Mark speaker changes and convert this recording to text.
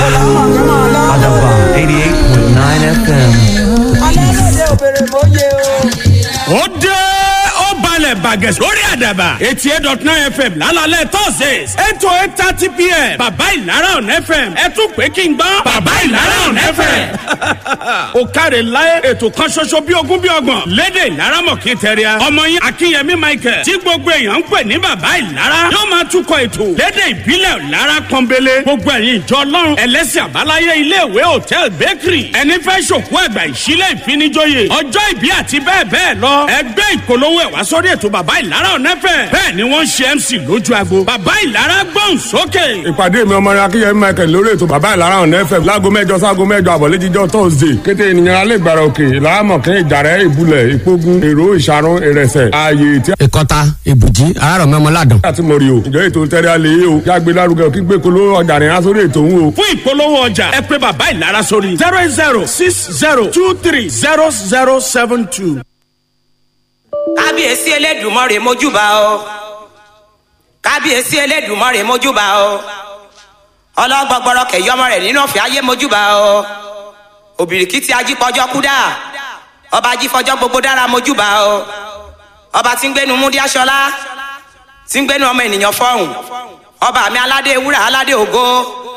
Speaker 1: Adaba 88.9 FM.
Speaker 2: Ó dé ó balẹ̀ bàgẹ́ sórí àdàbà 88.9 FM lálálẹ̀ Thursdays 8 to 8:30 p.m. Bàbá Ìlara on FM ẹ tún pé kí n gbọ́ Bàbá Ìlara on FM. Ó káre láyé ètò kan ṣoṣo bí ogún bí ọgbọ̀n lédè Ìlara mọ̀kí tẹ̀ríà. Ọmọ yín Akínyẹmí Michael tí gbogbo èèyàn ń pè ní Bàbá Ìlara yóò máa túkọ̀ ètò lédè ìbílẹ̀ Ìlara pọ́nbélé. Gbogbo ẹ̀yin ìjọ Ọlọ́run ẹlẹ́sìn àbáláyé iléèwé hòtẹ́ẹ̀lì bakery ẹni fẹ́ ṣòkú ẹ̀gbà ìṣílẹ̀ ìfinijóye ọjọ́ ìbí àti bẹ́ẹ̀ bẹ́ẹ̀ lọ ẹgbẹ́ ìpolówó ẹ̀ wá sórí ètò Bàbá Ìlara ọ̀nẹ́fẹ̀ bẹ́ẹ̀ ni wọ́n ṣe MC lójú agbo Bàbá Ìlara gbọ́n sókè.
Speaker 3: ìpàdé mi ọmọ rẹ Akínyẹmí Michael lórí ètò Bàbá Ìlara ọ̀nẹ́fẹ̀ láago mẹ́jọ sáago mẹ́jọ àbọ̀lẹ́jíjọ́ Thursday kété ènìyàn alẹ́ ìgbàrà òkè ìlàámọ̀kẹ́ ìjàrẹ́ ìbúlẹ̀ ìpógun èrò ìṣàrún ìrẹsẹ̀ ààyè tí.
Speaker 4: ìkọta ìbùjí àárọ̀ mẹ́mọ́ládùn.
Speaker 3: láti mọ̀ rí o ìjọ ètò tẹ́lẹ̀ alẹ́ yìí o jágbe lárugẹ kí gbé kolo ọjà rìn á sórí ètò òun o.
Speaker 2: fún ìpolówó ọjà ẹ pè Bàbá Ìlara sórí 08060230072.
Speaker 5: kábíyèsí Elédùmarè mójúbà o kábíyèsí Elédùmarè mójúbà o ọlọ́gbọ̀gbọ̀rọ̀ kẹ̀yọ́mọ rẹ̀ nínú ọ̀fẹ́ ayé mójúbà o òbìrìkìtì ajípọ̀jọ́ kúdà ọba ajífọjọ́ gbogbo dára mójúbà o ọba tí ń gbénu múdí aṣọlá tí ń gbénu ọmọ ènìyàn fọ́hùn ọba mi aládé ewúrà aládé ògo